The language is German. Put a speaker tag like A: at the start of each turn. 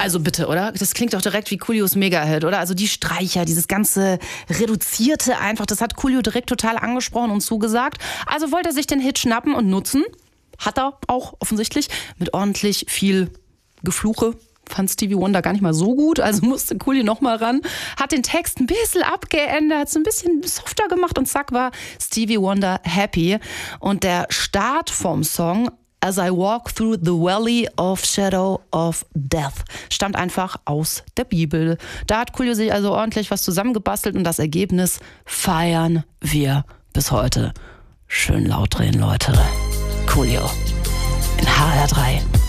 A: Also bitte, oder? Das klingt doch direkt wie Coolios Mega-Hit, oder? Also die Streicher, dieses ganze Reduzierte einfach, das hat Coolio direkt total angesprochen und zugesagt. Also wollte er sich den Hit schnappen und nutzen. Hat er auch offensichtlich mit ordentlich viel Gefluche. Fand Stevie Wonder gar nicht mal so gut, also musste Coolio noch mal ran. Hat den Text ein bisschen abgeändert, so ein bisschen softer gemacht und zack war Stevie Wonder happy. Und der Start vom Song As I Walk Through the Valley of Shadow of Death stammt einfach aus der Bibel. Da hat Coolio sich also ordentlich was zusammengebastelt und das Ergebnis feiern wir bis heute. Schön laut drehen, Leute. Coolio in HR3.